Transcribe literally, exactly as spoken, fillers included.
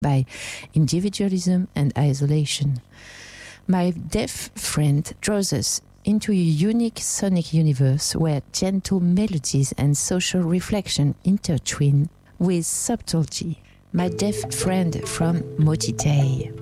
by individualism and isolation. My deaf friend draws us into a unique sonic universe where gentle melodies and social reflection intertwine with subtlety. My deaf friend from Motitei.